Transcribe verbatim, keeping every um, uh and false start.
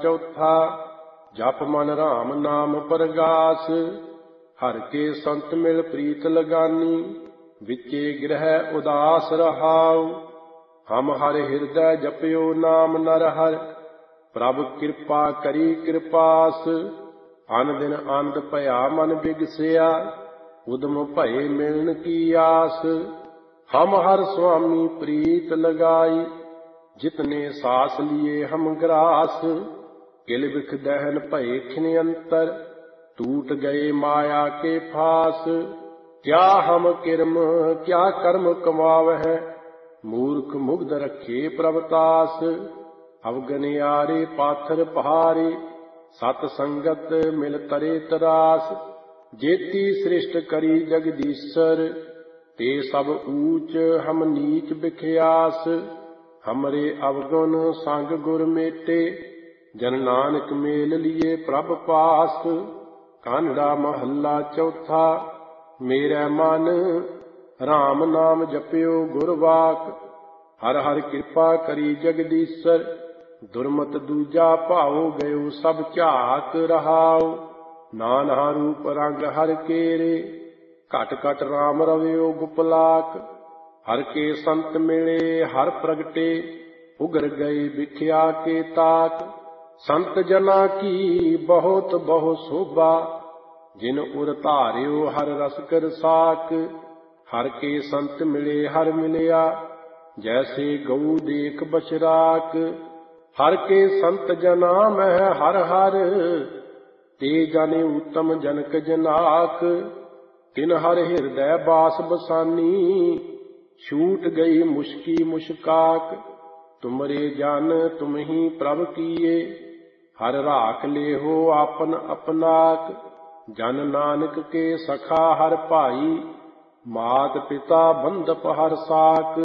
चौथा। जप मन राम नाम परगास, हर के संत मिल प्रीत लगानी। विचे गृह उदास रहाउ, हम हर हृदय जपयो नाम नर हर। प्रभ कृपा करी कृपास, अन दिन आनंद भया मन बिगसिया। उदम भये मिलन की आस, हम हर स्वामी प्रीत लगाई। जितने सास लिए हम ग्रास, किल बिख दहन भये खिन अंतर। टूट गए माया के फास, क्या हम किरम क्या कर्म कमावह। मूर्ख मुग्ध रखे प्रभतास, अवगनियारे पाथर पहारे। सत संगत मिल तरे तरास, जेती सृष्ट करी जगदीश्वर। ते सब ऊंच हम नीच बिख्यास, हमरे अवगुण संग गुर मेटे। जन नानक मेल लिए प्रभ पास, कानड़ा महला चौथा। मेरा मन राम नाम जप्यो गुरवाक, हर हर कृपा करी जगदीश्वर। दुर्मत दूजा भाओ गयो सब झाक रहाओ, नाना रूप रंग हर केरे। घट घट राम रव्यो गुपलाक, हर के संत मिले हर प्रगटे। उगर गए बिख्या के ताक, संत जना की बहुत बहु शोभा। जिन उर धार्यो हर रस कर साक, हर के संत मिले हर मिलिया। जैसे गऊ देख बछराक, हर के संत जना मह हर हर। ते जाने उत्तम जनक जनाक, तिन हर हृदय बास बसानी। छूट गई मुश्की मुश्काक, तुमरे जान तुम ही प्रभ किए। हर राख ले हो आपन अपनाक, जन नानक के सखा हर भाई। मात पिता बंधप हर साक,